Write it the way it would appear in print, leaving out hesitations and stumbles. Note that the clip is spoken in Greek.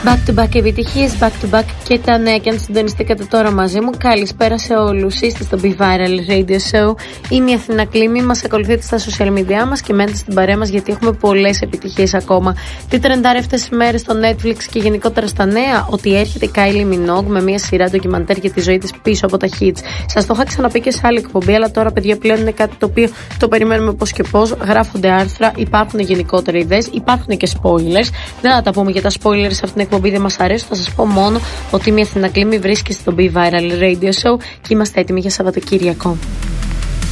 Back to back επιτυχίες, back to back και τα νέα. Και αν συντονιστήκατε τώρα μαζί μου, καλησπέρα σε όλους. Είστε στο Be Viral Radio Show. Είμαι η Αθηνά Κλίμη. Μας ακολουθείτε στα social media μας και μένετε στην παρέα μας γιατί έχουμε πολλές επιτυχίες ακόμα. Τι τρεντάρει αυτές τις μέρες στο Netflix και γενικότερα στα νέα? Ότι έρχεται η Kylie Minogue με μια σειρά ντοκιμαντέρ για τη ζωή της πίσω από τα hits. Σας το είχα ξαναπεί και σε άλλη εκπομπή, αλλά τώρα, παιδιά, πλέον είναι κάτι το οποίο το περιμένουμε πώς και πώς. Γράφονται άρθρα, υπάρχουν γενικότερα ιδέες, υπάρχουν και spoilers. Δεν θα τα πούμε για τα spoilers σε αυτήν την εκπομπή, δεν μας αρέσουν. Θα σας πω μόνο ότι η Αθηνά Κλίμη βρίσκεται στο Be Viral Radio Show και είμαστε έτοιμοι για Σαββατοκύριακο.